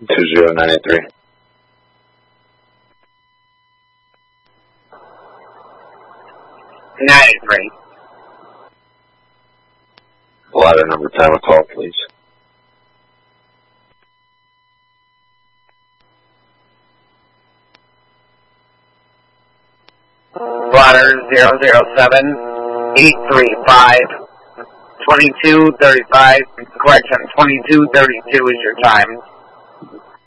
20983. 983. Ladder number 10 with call, please. Water 007-835-2235. Correction, 2232 is your time.